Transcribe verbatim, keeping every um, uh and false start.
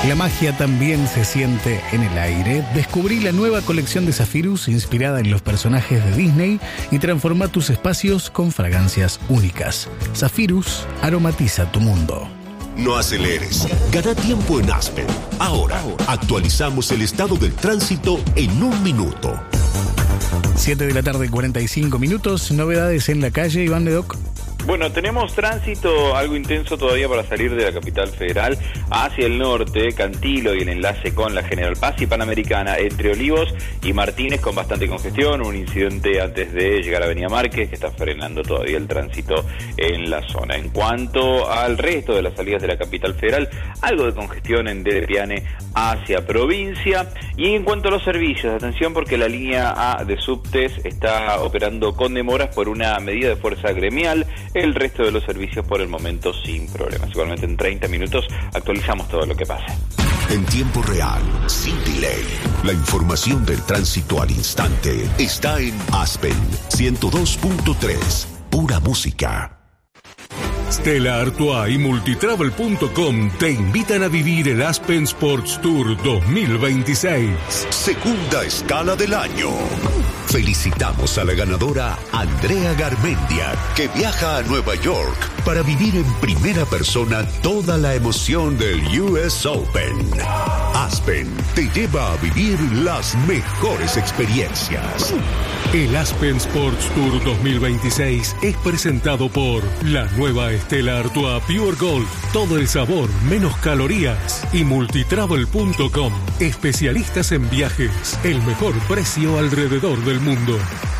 La magia también se siente en el aire. Descubrí la nueva colección de Zephyrus inspirada en los personajes de Disney y transforma tus espacios con fragancias únicas. Zephyrus aromatiza tu mundo. No aceleres. Gana tiempo en Aspen. Ahora, actualizamos el estado del tránsito en un minuto. siete de la tarde, cuarenta y cinco minutos. Novedades en la calle, Iván Ledoc. Bueno, tenemos tránsito algo intenso todavía para salir de la capital federal hacia el norte, Cantilo y el enlace con la General Paz y Panamericana entre Olivos y Martínez con bastante congestión, un incidente antes de llegar a Avenida Márquez que está frenando todavía el tránsito en la zona. En cuanto al resto de las salidas de la capital federal, algo de congestión en Dedepiane hacia provincia. Y en cuanto a los servicios, atención porque la línea A de subtes está operando con demoras por una medida de fuerza gremial. El resto de los servicios por el momento sin problemas. Igualmente en treinta minutos actualizamos todo lo que pase. En tiempo real, sin delay. La información del tránsito al instante está en Aspen ciento dos punto tres. Pura música. Stella Artois y Multitravel punto com te invitan a vivir el Aspen Sports Tour dos mil veintiséis. Segunda escala del año. Felicitamos a la ganadora Andrea Garmendia, que viaja a Nueva York para vivir en primera persona toda la emoción del U S Open. Aspen te lleva a vivir las mejores experiencias. El Aspen Sports Tour dos mil veintiséis es presentado por la nueva Stella Artois Pure Gold, todo el sabor, menos calorías, y Multitravel punto com, especialistas en viajes, el mejor precio alrededor del mundo.